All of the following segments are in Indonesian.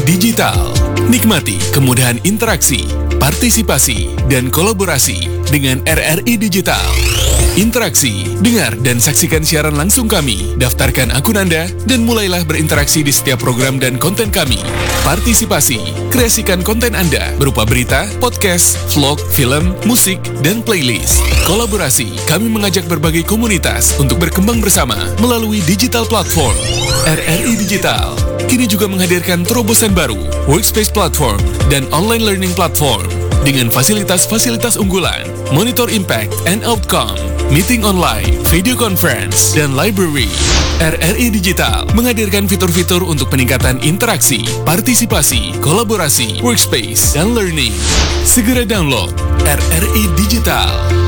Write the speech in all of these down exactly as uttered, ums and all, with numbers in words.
Digital. Nikmati kemudahan interaksi, partisipasi, dan kolaborasi dengan R R I Digital. Interaksi, dengar dan saksikan siaran langsung kami, daftarkan akun Anda, dan mulailah berinteraksi di setiap program dan konten kami. Partisipasi, kreasikan konten Anda berupa berita, podcast, vlog, film, musik, dan playlist. Kolaborasi, kami mengajak berbagai komunitas untuk berkembang bersama melalui digital platform. R R I Digital kini juga menghadirkan terobosan baru, workspace platform, dan online learning platform dengan fasilitas-fasilitas unggulan, monitor impact and outcome, meeting online, video conference, dan library. R R I Digital menghadirkan fitur-fitur untuk peningkatan interaksi, partisipasi, kolaborasi, workspace, dan learning. Segera download R R I Digital.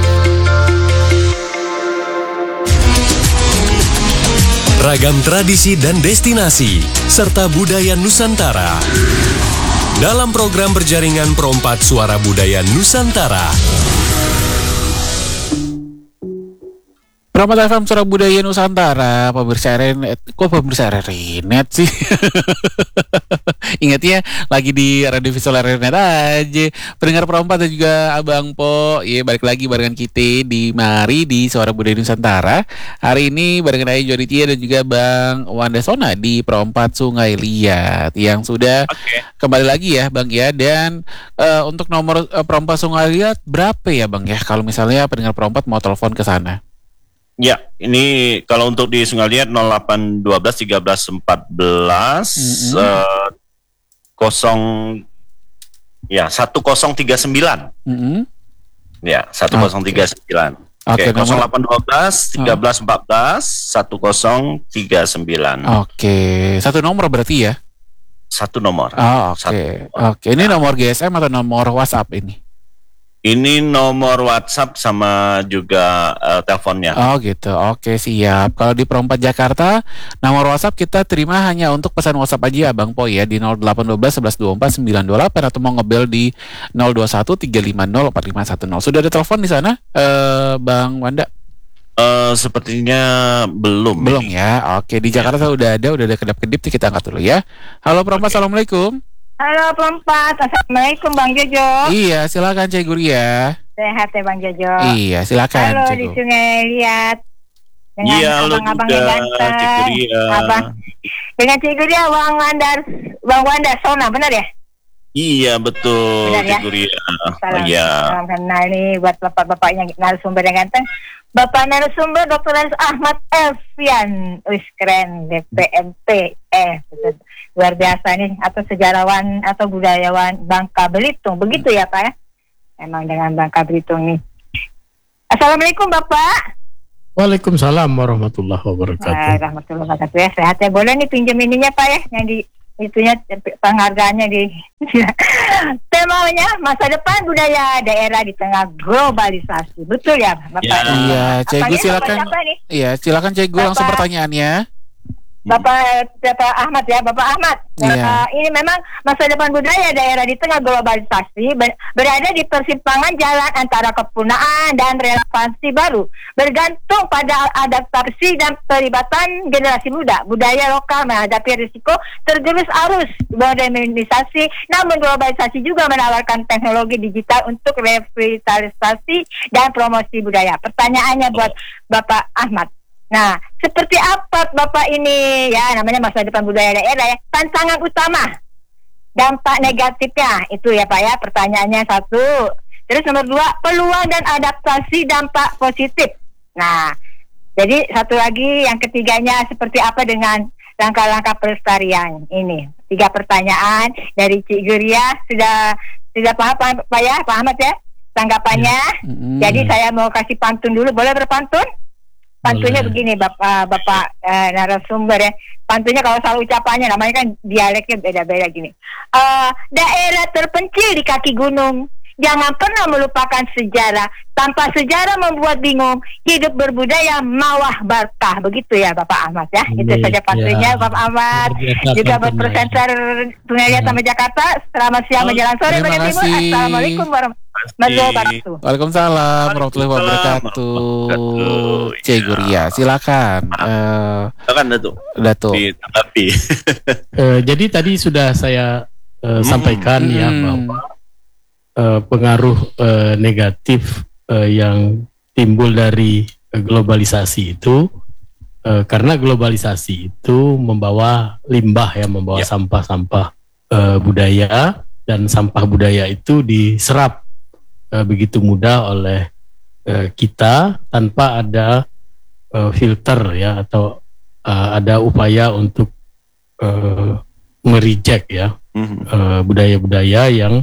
Ragam tradisi dan destinasi, serta budaya Nusantara. Dalam program berjaringan Perompak Suara Budaya Nusantara. Perompak F M Suara Budaya Nusantara, pemirsa Renet, kok pemirsa Renet sih? Ingat ya, lagi di Radio Visual Renet aja. Pendengar Perompak dan juga Abang Po, ya balik lagi barengan kita di Mari di Suara Budaya Nusantara. Hari ini barengan Ayah Joditia dan juga Bang Wanda Sona di Perompak Sungai Liat yang sudah okay. kembali lagi ya Bang ya. Dan uh, untuk nomor uh, Perompak Sungai Liat berapa ya Bang ya? Kalau misalnya pendengar Perompak mau telepon ke sana. Ya, ini kalau untuk di Sungai Liat nol delapan satu dua tiga belas empat belas mm-hmm. uh, kosong ya satu kosong tiga sembilan. Mm-hmm. Ya, satu kosong tiga sembilan. Oke, nol delapan satu dua tiga belas empat belas satu kosong tiga sembilan. Oke, satu nomor berarti ya? Satu nomor. Oh, oke. Oke, okay. Ini nomor G S M atau nomor WhatsApp ini? Ini nomor WhatsApp sama juga uh, teleponnya. Oh gitu, oke siap. Kalau di Perompak Jakarta, nomor WhatsApp kita terima hanya untuk pesan WhatsApp aja Bang Po ya di nol delapan satu dua satu satu dua empat sembilan dua delapan atau mau ngebel di nol dua satu tiga lima nol empat lima satu nol. Sudah ada telepon di sana, uh, Bang Wanda? Uh, sepertinya belum. Belum ini. Ya, oke di Jakarta ya. Udah ada, udah ada kedap-kedip, kita angkat dulu ya. Halo Perompak, okay. Assalamualaikum. Halo Perompak, assalamualaikum Bang Jojo. Iya, silakan Cik Guria. Sehat ya Bang Jojo. Iya, silakan. Halo Cik. di Sungai Liat. Dengan iya, abang-abang yang ganteng. Cik Guria. Abang. Dengan Cik Guria, Bang Wanda, Bang Wanda Sona, benar ya? Iya betul, benar, Cik ya? Guria. Salam, iya. salam kenal nih buat bapak-bapaknya narasumber yang ganteng. Bapak narasumber Doktor Ahmad Elfian, wis keren, D P M P, eh betul. Luar biasa nih, atau sejarawan atau budayawan Bangka Belitung, begitu ya Pak ya? Emang dengan Bangka Belitung nih. Assalamualaikum Bapak. Waalaikumsalam warahmatullahi wabarakatuh. Nah, warahmatullahi wabarakatuh ya, sehat ya. Boleh nih pinjam ininya Pak ya, yang di itunya penghargaannya di temanya masa depan budaya daerah di tengah globalisasi, betul ya Bapak? Ya, iya, Cegu silakan. Iya, silakan Cegu langsung pertanyaannya. Bapak Bapak Ahmad ya, Bapak Ahmad. Yeah. Uh, ini memang masa depan budaya daerah di tengah globalisasi ber- berada di persimpangan jalan antara kepunaan dan relevansi baru, bergantung pada adaptasi dan pelibatan generasi muda. Budaya lokal menghadapi risiko tergerus arus modernisasi, namun globalisasi juga menawarkan teknologi digital untuk revitalisasi dan promosi budaya. Pertanyaannya buat Bapak Ahmad. Nah, seperti apa Bapak ini ya namanya masa depan budaya daerah ya, tantangan utama, dampak negatifnya itu ya Pak ya, pertanyaannya satu. Terus nomor dua, peluang dan adaptasi dampak positif. Nah, jadi satu lagi yang ketiganya seperti apa dengan langkah-langkah pelestarian ini. Tiga pertanyaan dari Cik Guria, sudah sudah paham Pak, Pak ya, Pak Ahmad ya tanggapannya. Ya. Mm-hmm. Jadi saya mau kasih pantun dulu, boleh berpantun? Pantunnya begini Bapak Bapak uh, narasumber ya. Pantunnya kalau salah ucapannya namanya kan dialeknya beda-beda gini. Uh, daerah terpencil di kaki gunung, jangan pernah melupakan sejarah. Tanpa sejarah membuat bingung. Hidup berbudaya mawah barkah. Begitu ya Bapak Ahmad ya. Baik, itu saja pantunnya ya. Bapak Ahmad. Juga berpresenter Sungai Liat sama Jakarta. Selamat siang menjelang sore. Terima kasih. Assalamualaikum warahmatullahi wabarakatuh. wabarakatuh. Waalaikumsalam warahmatullahi wabarakatuh. Cik Guria, silakan. Uh, silakan Datuk. Datuk. Ditanggapi. Uh, jadi tadi sudah saya uh, hmm. sampaikan hmm. ya bahwa uh, pengaruh uh, negatif uh, yang timbul dari uh, globalisasi itu uh, karena globalisasi itu membawa limbah ya, membawa ya. sampah-sampah uh, budaya, dan sampah budaya itu diserap uh, begitu mudah oleh uh, kita tanpa ada uh, filter ya, atau uh, ada upaya untuk uh, mereject ya mm-hmm. uh, budaya-budaya yang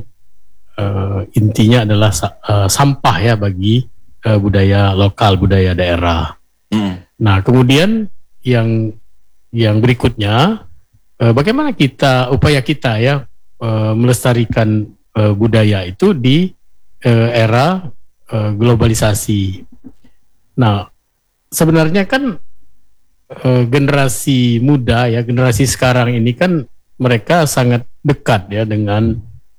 uh, intinya adalah sa- uh, sampah ya bagi uh, budaya lokal, budaya daerah. Mm. Nah, kemudian yang yang berikutnya uh, bagaimana kita upaya kita ya uh, melestarikan uh, budaya itu di uh, era uh, globalisasi. Nah, sebenarnya kan uh, generasi muda ya, generasi sekarang ini kan mereka sangat dekat ya dengan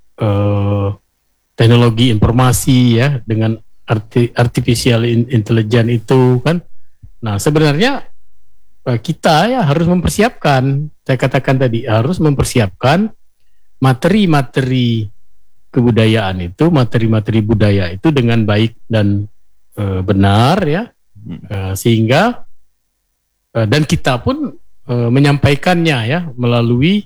uh, teknologi informasi ya, dengan arti, artificial intelligence itu kan. Nah, sebenarnya uh, kita ya harus mempersiapkan, saya katakan tadi harus mempersiapkan materi-materi kebudayaan itu, materi-materi budaya itu dengan baik dan uh, benar ya, uh, sehingga uh, dan kita pun uh, menyampaikannya ya melalui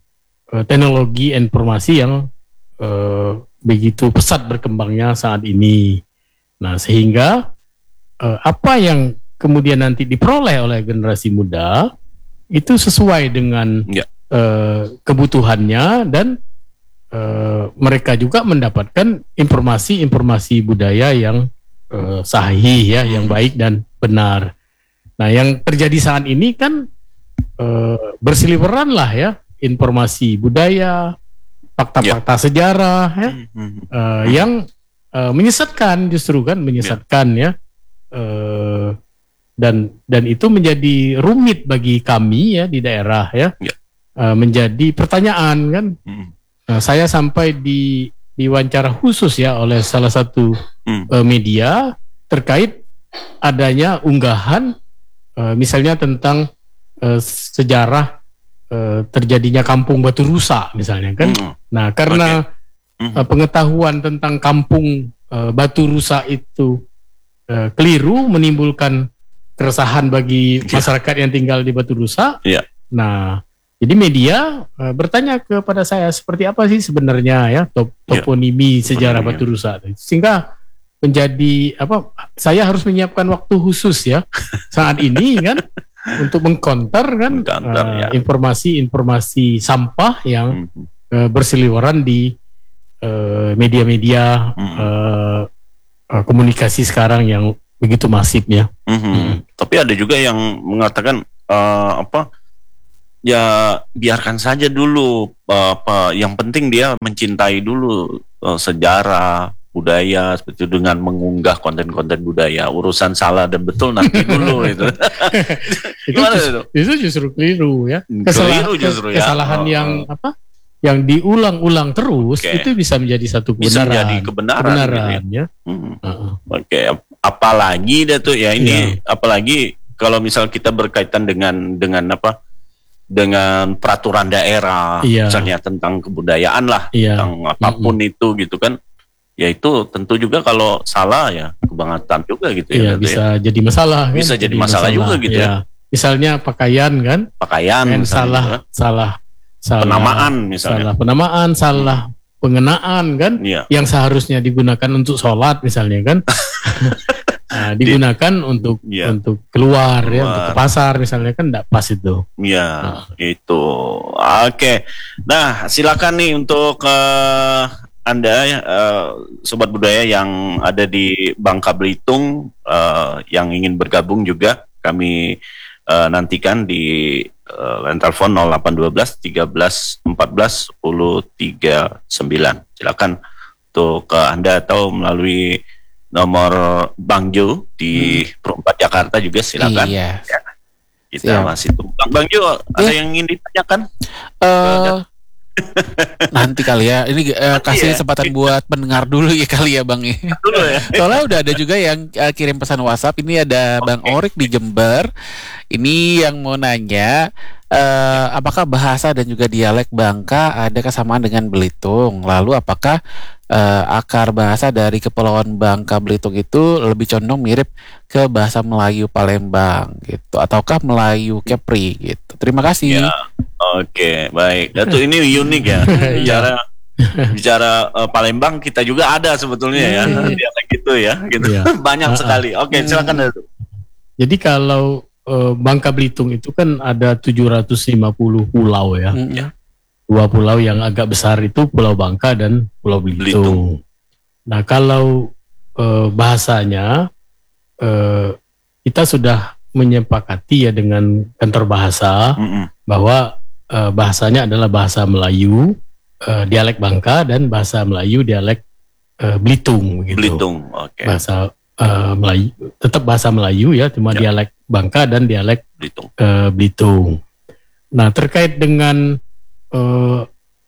teknologi informasi yang uh, begitu pesat berkembangnya saat ini. Nah, sehingga uh, apa yang kemudian nanti diperoleh oleh generasi muda itu sesuai dengan ya. uh, kebutuhannya, dan uh, mereka juga mendapatkan informasi-informasi budaya yang uh, sahih ya, yang baik dan benar. Nah, yang terjadi saat ini kan uh, berseliweran lah ya informasi budaya, fakta-fakta ya. sejarah ya, hmm. uh, yang uh, menyesatkan justru kan, menyesatkan ya, ya. Uh, dan dan itu menjadi rumit bagi kami ya di daerah ya, ya. Uh, menjadi pertanyaan kan. Hmm. Uh, saya sampai di diwawancara khusus ya oleh salah satu hmm. uh, media terkait adanya unggahan uh, misalnya tentang uh, sejarah Uh, terjadinya kampung Batu Rusa misalnya kan. Mm. Nah, karena okay. mm. uh, pengetahuan tentang kampung uh, Batu Rusa itu uh, keliru, menimbulkan keresahan bagi yeah. masyarakat yang tinggal di Batu Rusa. Yeah. Nah, jadi media uh, bertanya kepada saya seperti apa sih sebenarnya ya top, toponimi yeah. sejarah yeah. Batu Rusa, sehingga menjadi apa? Saya harus menyiapkan waktu khusus ya saat ini kan. Untuk mengkonter kan uh, ya. informasi-informasi sampah yang mm-hmm. uh, berseliweran di uh, media-media mm-hmm. uh, uh, komunikasi sekarang yang begitu masif ya. Mm-hmm. Mm. Tapi ada juga yang mengatakan uh, apa? Ya biarkan saja dulu, uh, apa yang penting dia mencintai dulu uh, sejarah budaya seperti itu dengan mengunggah konten-konten budaya. Urusan salah dan betul nanti dulu itu. itu, just, itu justru keliru ya. Kesalahan, keliru justru ya. Kesalahan oh, yang apa? Yang diulang-ulang terus okay. itu bisa menjadi satu kebenaran. Bisa menjadi kebenaran, kebenaran gitu ya. Hmm. Uh-huh. Oke, okay. Apalagi deh tuh ya ini, yeah. apalagi kalau misal kita berkaitan dengan dengan apa? Dengan peraturan daerah, yeah. misalnya tentang kebudayaan lah, yeah. tentang apapun mm-hmm. itu gitu kan. Ya itu tentu juga kalau salah ya kebangetan juga gitu ya. Iya, bisa ya. jadi masalah kan. Bisa jadi, jadi masalah, masalah juga gitu ya. ya. Misalnya pakaian kan. Pakaian kan salah, juga. salah salah penamaan misalnya. Salah penamaan, salah hmm. pengenaan kan. Ya. Yang seharusnya digunakan untuk sholat misalnya kan. Nah, digunakan Di, untuk ya. untuk keluar, keluar ya, untuk ke pasar misalnya kan enggak pas itu. Iya, nah. itu. Oke. Nah, silakan nih untuk uh, Anda uh, sobat budaya yang ada di Bangka Belitung uh, yang ingin bergabung juga kami uh, nantikan di uh, line telepon nol delapan satu dua tiga belas empat belas sepuluh tiga puluh sembilan. Silakan untuk uh, Anda atau melalui nomor Bang Jo di hmm. Perempat Jakarta juga silakan. Iya. Ya. Kita Siap. masih tunggu. Bang, Bang Jo, ada yeah. yang ingin ditanyakan? Uh, Nanti kali ya. Ini uh, kasih ya? kesempatan buat pendengar dulu ya kali ya Bang ya. Dulu ya. Soalnya udah ada juga yang uh, kirim pesan WhatsApp. Ini ada Bang Orik di Jember. Ini yang mau nanya, uh, apakah bahasa dan juga dialek Bangka ada kesamaan dengan Belitung? Lalu apakah uh, akar bahasa dari Kepulauan Bangka Belitung itu lebih condong mirip ke bahasa Melayu Palembang gitu, ataukah Melayu Kepri gitu? Terima kasih. Ya, oke, baik. Datu ini unik ya. Bicara bicara uh, Palembang kita juga ada sebetulnya ya, dialek gitu ya, gitu. Ya. Banyak sekali. Oke, silakan Datu. Jadi kalau eh, Bangka Belitung itu kan ada tujuh ratus lima puluh pulau ya. Mm-hmm. Dua pulau yang agak besar itu Pulau Bangka dan Pulau Belitung. Belitung. Nah kalau eh, bahasanya eh, kita sudah menyepakati ya dengan kantor bahasa Mm-mm. bahwa eh, bahasanya adalah bahasa Melayu, eh, dialek Bangka, dan bahasa Melayu dialek eh, Belitung gitu. Belitung, oke. Bahasa eh, Melayu, tetap bahasa Melayu ya, cuma Ya. dialek Bangka dan dialek Belitung. eh, Belitung. Nah terkait dengan eh,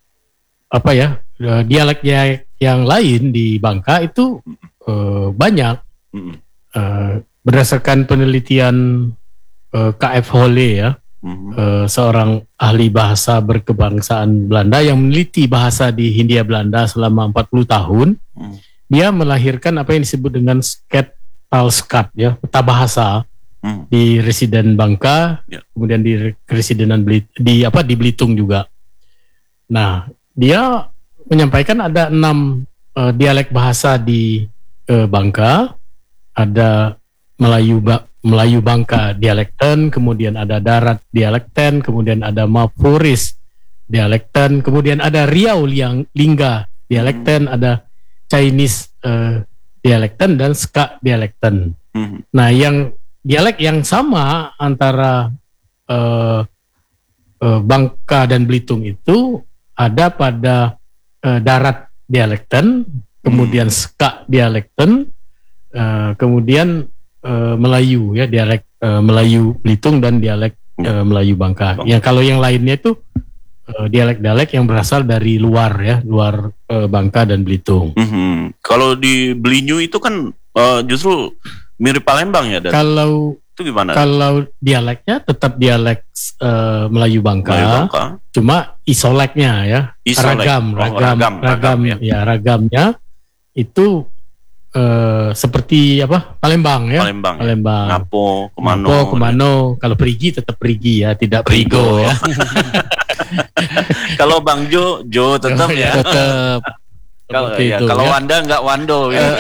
apa ya eh, dialeknya yang lain di Bangka itu eh, banyak. Mm-mm. Eh, berdasarkan penelitian eh, K F Holle ya, Mhm. eh, seorang ahli bahasa berkebangsaan Belanda yang meneliti bahasa di Hindia Belanda selama empat puluh tahun. Mm. Dia melahirkan apa yang disebut dengan Sket-Talskat ya, peta bahasa Mm. di residen Bangka, Ya. kemudian di residenan Belit- di apa di Belitung juga. Nah, dia menyampaikan ada enam eh, dialek bahasa di eh, Bangka, ada Melayu ba- Melayu Bangka dialekten, kemudian ada Darat dialekten, kemudian ada Mapuris dialekten, kemudian ada Riau Liang Lingga dialekten, ada Chinese eh, dialekten dan Ska dialekten. Mhm. Nah, yang dialek yang sama antara eh, eh, Bangka dan Belitung itu ada pada eh, Darat dialekten, kemudian Ska dialekten, eh, kemudian eh, Melayu ya, dialek eh, Melayu Belitung dan dialek eh, Melayu Bangka. Yang kalau yang lainnya itu eh, dialek-dialek yang berasal dari luar ya, luar eh, Bangka dan Belitung. Mhm. Kalau di Belinyu itu kan eh, justru mirip Palembang ya, Dan? Kalau Itu gimana? Kalau dialeknya tetap dialek eh, Melayu Bangka, Melayu Bangka. cuma isoleknya ya, Isolek. ragam, Oh, ragam, ragam, ragam, ragam, ya. ya. ragamnya itu eh, seperti apa? Palembang ya, Palembang. ya? Palembang. Ngapo, Kemano. Ngapo, Kemano. Kalau perigi tetap perigi ya, tidak Prigo, perigo ya. Kalau Bang Jo, Jo tetap ya. Tetap. Kalau Seperti ya, itu, kalau ya. Wanda nggak Wando gitu.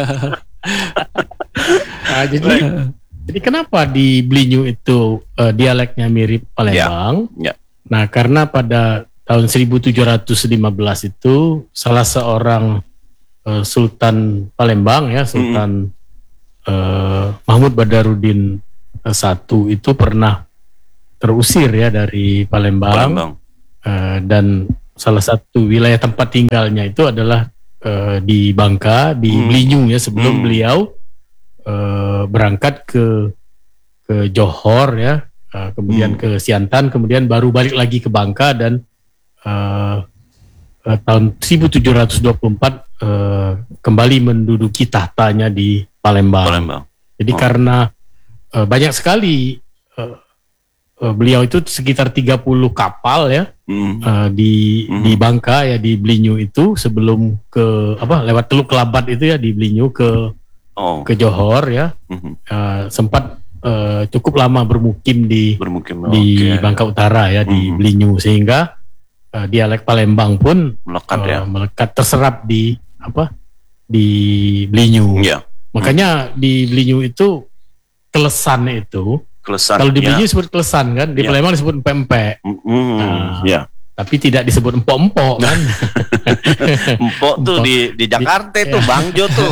Nah, jadi, jadi kenapa di Belinyu itu eh, dialeknya mirip Palembang? Ya. Nah, karena pada tahun seribu tujuh ratus lima belas itu salah seorang eh, Sultan Palembang ya, Sultan eh, Mahmud Badarudin eh, satu itu pernah terusir ya dari Palembang, Palembang. eh, dan salah satu wilayah tempat tinggalnya itu adalah eh, di Bangka, di Hmm. Belinyu ya, sebelum Hmm. beliau eh, berangkat ke ke Johor ya, eh, kemudian Hmm. ke Siantan, kemudian baru balik lagi ke Bangka dan eh, eh, tahun seribu tujuh ratus dua puluh empat eh, kembali menduduki tahtanya di Palembang. Palembang. Jadi Oh. karena eh, banyak sekali eh, eh, beliau itu sekitar tiga puluh kapal ya Mhm. eh, di Mhm. di Bangka ya, di Belinyu itu sebelum ke apa lewat Teluk Kelabat itu ya, di Belinyu ke Oh. ke Johor ya, Mhm. eh, sempat eh, cukup lama bermukim di Bermukim di oke. Bangka Utara ya, di Mhm. Belinyu, sehingga eh, dialek Palembang pun Melekat eh, ya. melekat, terserap di apa di Belinyu. Iya. Makanya di Belinyu itu kelesan itu, Kelesan. kalau di ya. Belinyu disebut kelesan kan, di Ya. Palembang disebut empek-empek, Mhm. Nah. Ya. tapi tidak disebut empok-empok kan. Empok tuh Empok. di di Jakarta tuh, Ya. Bang Jo tuh.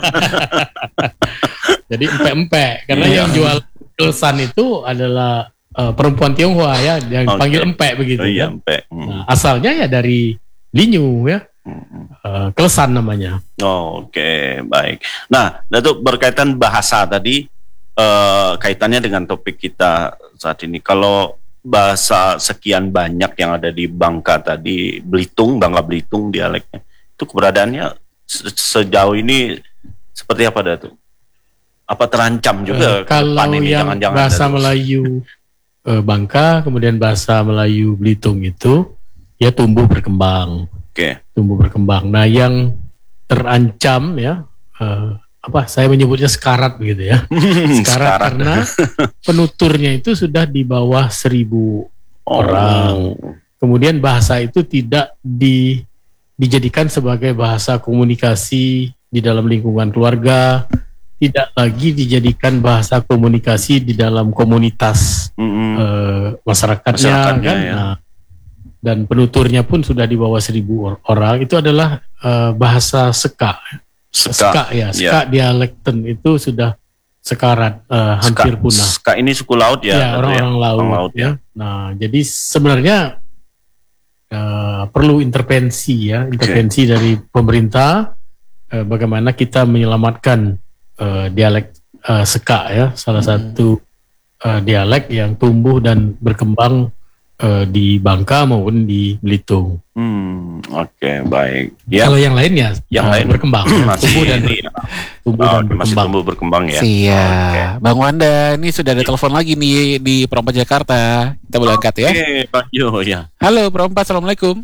Jadi empek-empek, karena Iya. yang jual kelesan itu adalah eh, perempuan Tionghoa ya, yang Oke. panggil empek begitu. Oh iya, kan. empek. Mhm. Nah, asalnya ya dari Belinyu ya, Mhm. eh, kelesan namanya. Oh, Oke, baik. Nah, Datuk, berkaitan bahasa tadi, eh, kaitannya dengan topik kita saat ini. Kalau bahasa sekian banyak yang ada di Bangka tadi, Belitung, Bangka Belitung dialeknya, itu keberadaannya se- sejauh ini seperti apa Datuk? Apa terancam juga Uh, kalau ke depan ini, yang jangan-jangan bahasa Datuk? Melayu uh, Bangka, kemudian bahasa Melayu Belitung itu ya tumbuh berkembang, Oke. tumbuh berkembang. Nah, yang terancam ya uh, apa? Saya menyebutnya sekarat begitu ya. Sekarat Sekarat. karena penuturnya itu sudah di bawah seribu orang. Kemudian bahasa itu tidak di, dijadikan sebagai bahasa komunikasi di dalam lingkungan keluarga, tidak lagi dijadikan bahasa komunikasi di dalam komunitas Mm-mm. eh, masyarakatnya, Masyarakatnya, kan. ya. Nah, dan penuturnya pun sudah di bawah seribu or- orang. Itu adalah eh, bahasa Seka. Seka. Seka ya, Seka dialekten itu sudah sekarat, eh, hampir Ska- punah. Ska ini suku laut ya, Ya, Datuk, orang-orang laut, Orang laut ya. Nah, jadi sebenarnya eh, perlu intervensi ya, intervensi dari pemerintah, eh, bagaimana kita menyelamatkan eh, dialek eh, Seka ya, salah satu eh, dialek yang tumbuh dan berkembang eh, di Bangka maupun di Belitung. Hmm, oke, baik. Ya, Kalau yang lain ya yang eh, lain berkembang, ya, masih tumbuh dan ini, tumbuh oh, dan masih berkembang. tumbuh berkembang ya. Siap. Bang Wanda, ini sudah ada telepon lagi nih di Perompak Jakarta. Kita boleh angkat ya. Oke, Pak Jo, ya. Halo Perompak, Assalamualaikum.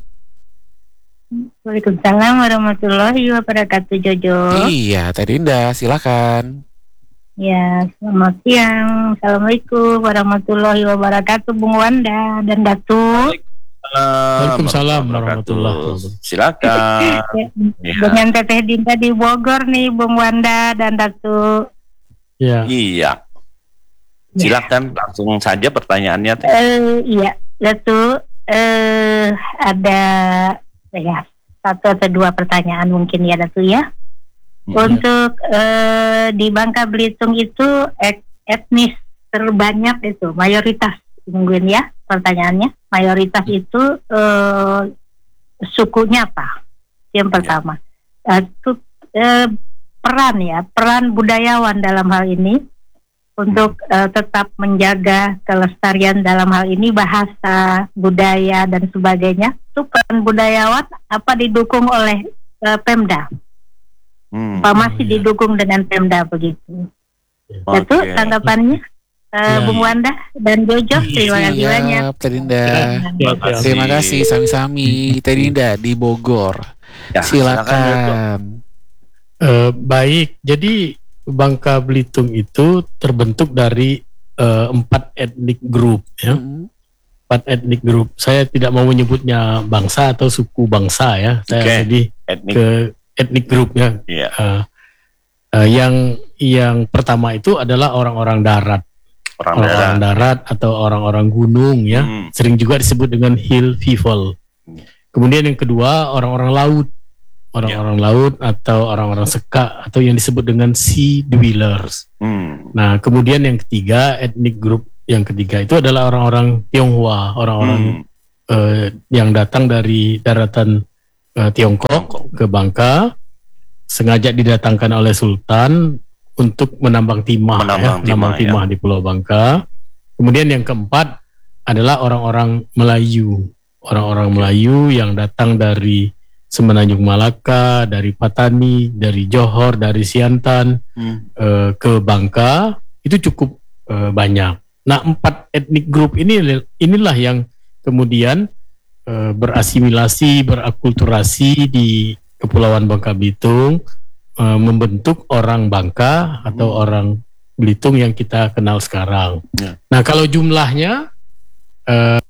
Waalaikumsalam warahmatullahi wabarakatuh, Jojo. Iya, Teh Dinda, silakan. Ya, selamat siang. Assalamualaikum warahmatullahi wabarakatuh, Bung Wanda dan Datuk. Waalaikumsalam warahmatullahi wabarakatuh. Silakan. Ya, Ya. dengan Teteh Dinda di Bogor nih, Bung Wanda dan Datuk. Ya. Iya. Silakan langsung saja pertanyaannya, Teh. Eh, iya, Datuk. Eh, ada ya satu atau dua pertanyaan mungkin ya, Datuk ya. Untuk eh, di Bangka Belitung itu et- etnis terbanyak itu mayoritas mungkin ya pertanyaannya, mayoritas itu eh, sukunya apa? Yang pertama. Eh, itu eh, peran ya, peran budayawan dalam hal ini untuk eh, tetap menjaga kelestarian dalam hal ini bahasa, budaya dan sebagainya. Itu peran budayawan apa didukung oleh eh, Pemda? Hmm. Apa masih didukung dengan Pemda begitu? Itu Oke. tanggapannya eh, Ya. Bung Wanda dan Jojo. Terima kasih banyak. Siap, Teh Dinda. Ya, Terima ya. Terima kasih, sami-sami. Teh Dinda di Bogor. Ya, Silakan. Eh, baik, jadi Bangka Belitung itu terbentuk dari eh, empat etnik grup, ya. Mm. Empat etnik grup. Saya tidak mau menyebutnya bangsa atau suku bangsa ya. Saya Oke. jadi Etnik. ke etnik grup ya. Iya. Eh, eh, yang yang pertama itu adalah orang-orang darat, Orang orang-orang darat. darat atau orang-orang gunung ya. Hmm. Sering juga disebut dengan hill people. Kemudian yang kedua orang-orang laut, orang-orang laut atau orang-orang Seka atau yang disebut dengan sea dwellers. Hmm. Nah, kemudian yang ketiga etnik grup yang ketiga itu adalah orang-orang Tionghoa, orang-orang Hmm. eh, yang datang dari daratan eh, Tiongkok ke Bangka, sengaja didatangkan oleh Sultan untuk menambang timah, Menambang ya, timah, menambang timah di Pulau Bangka. Kemudian yang keempat adalah orang-orang Melayu, orang-orang Melayu yang datang dari Semenanjung Malaka, dari Patani, dari Johor, dari Siantan Hmm. eh, ke Bangka itu cukup eh, banyak. Nah, empat etnik grup ini inilah yang kemudian eh, berasimilasi, berakulturasi di Kepulauan Bangka Belitung, eh, membentuk orang Bangka atau Hmm. orang Belitung yang kita kenal sekarang. Ya. Nah, kalau jumlahnya eh,